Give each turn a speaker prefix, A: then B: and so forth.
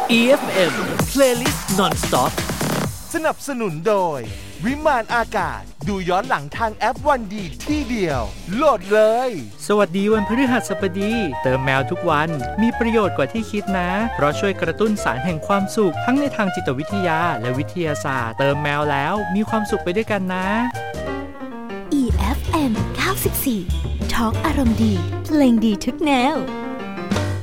A: EFM Playlist Non-Stop
B: สนับสนุนโดยวิมานอากาศดูย้อนหลังทางแอปวันดีที่เดียวโหลดเลย
C: สวัสดีวันพฤหัสบดีเติมแมวทุกวันมีประโยชน์กว่าที่คิดนะเพราะช่วยกระตุ้นสารแห่งความสุขทั้งในทางจิตวิทยาและวิทยาศาสตร์เติมแมวแล้วมีความสุขไปด้วยกันนะ
D: EFM 94 Talk อารมณ์ดีเพลงดีทุกแนว